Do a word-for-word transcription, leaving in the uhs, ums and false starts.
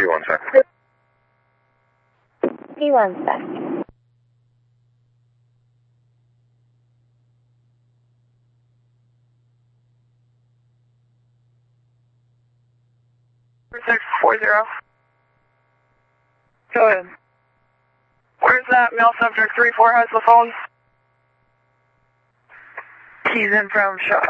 P one sec. P one sec. six four zero. Go ahead. Where's that male subject three four has the phone? He's in from Shaw.